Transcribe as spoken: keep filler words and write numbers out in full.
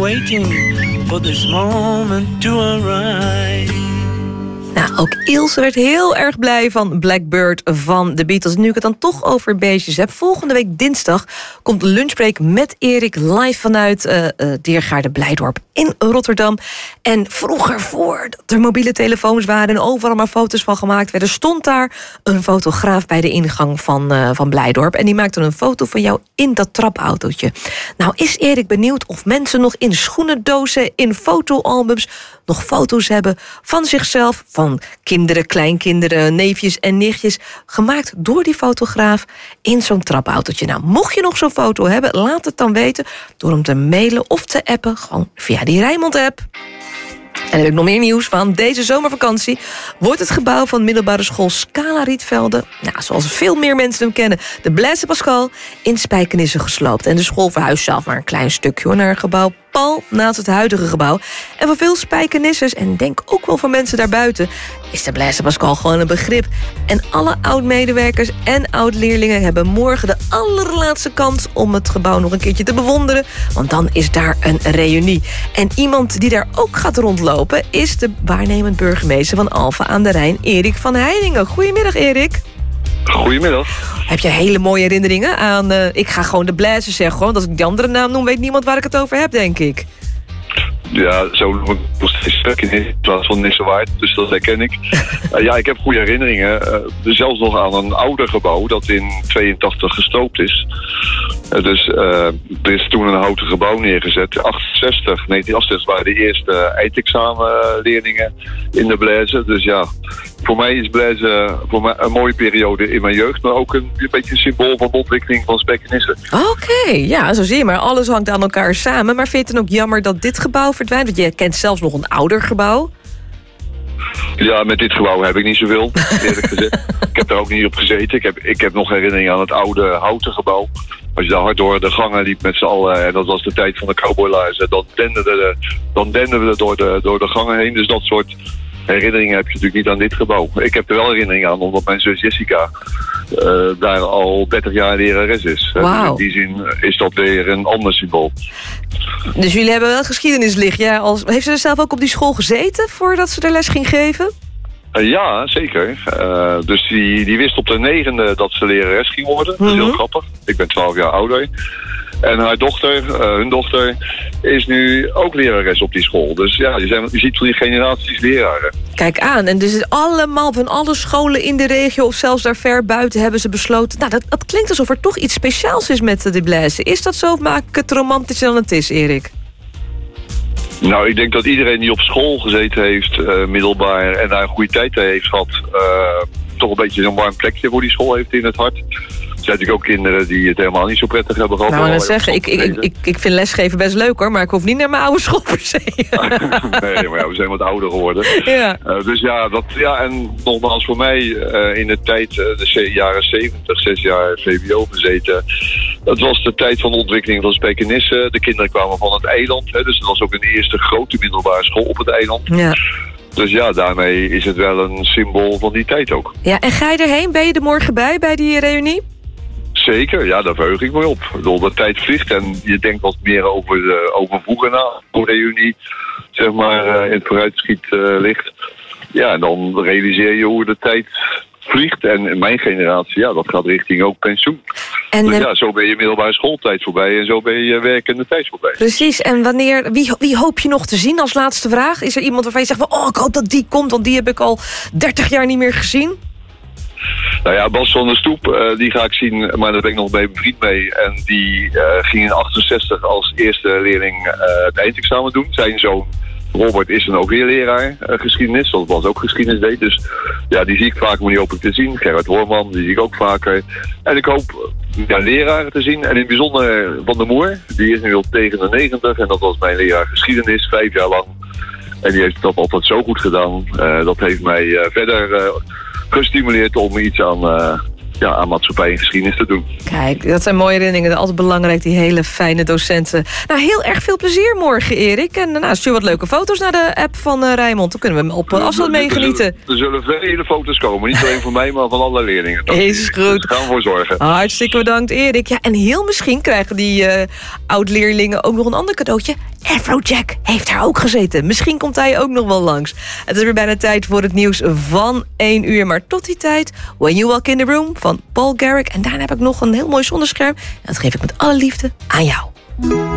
waiting for this moment to arrive. Nou, ook Ilse werd heel erg blij van Blackbird van de Beatles. Nu ik het dan toch over beestjes heb. Volgende week dinsdag komt Lunchbreak met Erik live vanuit uh, uh, Diergaarde Blijdorp in Rotterdam. En vroeger, voordat er mobiele telefoons waren en overal maar foto's van gemaakt werden, stond daar een fotograaf bij de ingang van, uh, van Blijdorp. En die maakte een foto van jou in dat trapautootje. Nou, is Erik benieuwd of mensen nog in schoenendozen, in fotoalbums nog foto's hebben van zichzelf, van kinderen, kleinkinderen, neefjes en nichtjes, gemaakt door die fotograaf in zo'n trapautootje. Nou, mocht je nog zo'n foto hebben, laat het dan weten door hem te mailen of te appen, gewoon via die Rijnmond-app. En dan heb ik nog meer nieuws van. Deze zomervakantie wordt het gebouw van middelbare school Scala Rietvelde, nou, zoals veel meer mensen hem kennen, de Blaise Pascal, in Spijkenisse gesloopt. En de school verhuist zelf maar een klein stukje hoor, naar een gebouw pal naast het huidige gebouw. En voor veel Spijkenissers, en denk ook wel voor mensen daarbuiten, is de Blaise Pascal gewoon een begrip. En alle oud-medewerkers en oud-leerlingen hebben morgen de allerlaatste kans om het gebouw nog een keertje te bewonderen, want dan is daar een reunie. En iemand die daar ook gaat rondlopen is de waarnemend burgemeester van Alphen aan de Rijn, Erik van Heiningen. Goedemiddag, Erik. Goedemiddag. Heb je hele mooie herinneringen aan... Uh, ik ga gewoon de Blaise zeggen, want als ik die andere naam noem, weet niemand waar ik het over heb, denk ik. Ja, zo noem ik nog steeds in plaats van Nissewaard, dus dat herken ik. uh, ja, ik heb goede herinneringen. Uh, zelfs nog aan een ouder gebouw dat in tweeëntachtig gesloopt is. Uh, dus uh, er is toen een houten gebouw neergezet. achtenzestig, negentien achtenzestig waren de eerste eindexamenleerlingen in de Blaise. Dus ja, voor mij is Blaise voor mij een mooie periode in mijn jeugd, maar ook een, een beetje een symbool van de ontwikkeling van Spijkenisse. Oké, okay, ja, zo zie je maar. Alles hangt aan elkaar samen. Maar vind je het dan ook jammer dat dit gebouw verdwijnt? Want je kent zelfs nog een ouder gebouw. Ja, met dit gebouw heb ik niet zoveel, eerlijk gezegd. Ik heb daar ook niet op gezeten. Ik heb, ik heb nog herinneringen aan het oude houten gebouw. Als je daar hard door de gangen liep met z'n allen, en dat was de tijd van de cowboylaarzen, dan denden we, dan denden we door de, door de gangen heen. Dus dat soort herinneringen heb je natuurlijk niet aan dit gebouw. Ik heb er wel herinneringen aan, omdat mijn zus Jessica uh, daar al dertig jaar lerares is. Wow. Dus in die zin is dat weer een ander symbool. Dus jullie hebben wel geschiedenislicht. Ja, als... Heeft ze er zelf ook op die school gezeten voordat ze er les ging geven? Uh, ja, zeker. Uh, dus die, die wist op de negende dat ze lerares ging worden. Dat is Mm-hmm. heel grappig. Ik ben twaalf jaar ouder. En haar dochter, uh, hun dochter, is nu ook lerares op die school. Dus ja, je, zijn, je ziet van die generaties leraren. Kijk aan. En dus allemaal van alle scholen in de regio, of zelfs daar ver buiten, hebben ze besloten. Nou, dat, dat klinkt alsof er toch iets speciaals is met de Blaise. Is dat zo, of maak ik het romantischer dan het is, Erik? Nou, ik denk dat iedereen die op school gezeten heeft, uh, middelbaar, en daar een goede tijd heeft gehad, uh, toch een beetje een warm plekje voor die school heeft in het hart. Er zijn natuurlijk ook kinderen die het helemaal niet zo prettig hebben gehad. Nou, ik zeggen, ik, ik, ik, ik vind lesgeven best leuk hoor, maar ik hoef niet naar mijn oude school per se. Nee, maar ja, we zijn wat ouder geworden. Ja. Uh, dus ja, dat, ja, en nogmaals voor mij uh, in de tijd, uh, de jaren zeventig, zes jaar V W O gezeten. Dat was de tijd van de ontwikkeling van Spijkenisse. De kinderen kwamen van het eiland, hè, dus dat was ook een eerste grote middelbare school op het eiland. Ja. Dus ja, daarmee is het wel een symbool van die tijd ook. Ja, en ga je erheen? Ben je er morgen bij, bij die reunie? Zeker, ja, daar verheug ik me op. Ik bedoel, de tijd vliegt en je denkt wat meer over, de, over vroeger na. Hoe de reunie, zeg maar, uh, in het vooruitschiet uh, ligt. Ja, en dan realiseer je hoe de tijd vliegt. En in mijn generatie, ja, dat gaat richting ook pensioen. En, dus ja, zo ben je middelbare schooltijd voorbij en zo ben je werkende tijd voorbij. Precies, en wanneer, wie, wie hoop je nog te zien als laatste vraag? Is er iemand waarvan je zegt van, oh, ik hoop dat die komt, want die heb ik al dertig jaar niet meer gezien? Nou ja, Bas van der Stoep, uh, die ga ik zien, maar daar ben ik nog bij mijn vriend mee. En die uh, ging in achtenzestig als eerste leerling uh, het eindexamen doen. Zijn zoon Robert is dan ook weer leraar uh, geschiedenis, zoals Bas ook geschiedenis deed. Dus ja, die zie ik vaak, maar niet hopelijk te zien. Gerard Hoorman, die zie ik ook vaker. En ik hoop ja, leraren te zien. En in het bijzonder Van der Moer, die is nu al tegen de negentig. En dat was mijn leraar geschiedenis, vijf jaar lang. En die heeft dat altijd zo goed gedaan. Uh, dat heeft mij uh, verder uh, gestimuleerd om iets aan, uh, ja, aan maatschappij en geschiedenis te doen. Kijk, dat zijn mooie herinneringen. Altijd belangrijk, die hele fijne docenten. Nou, heel erg veel plezier morgen, Erik. En nou, stuur wat leuke foto's naar de app van uh, Rijnmond. Dan kunnen we hem op uh, afstand meegenieten. Er, er zullen vele foto's komen. Niet alleen van mij, maar van alle leerlingen. Is goed. Dus gaan we voor zorgen. Hartstikke bedankt, Erik. Ja, en heel misschien krijgen die uh, oud-leerlingen ook nog een ander cadeautje. Afrojack heeft daar ook gezeten. Misschien komt hij ook nog wel langs. Het is weer bijna tijd voor het nieuws van één uur. Maar tot die tijd, When You Walk in the Room van Paul Garrick. En daarna heb ik nog een heel mooi zonnescherm. En dat geef ik met alle liefde aan jou.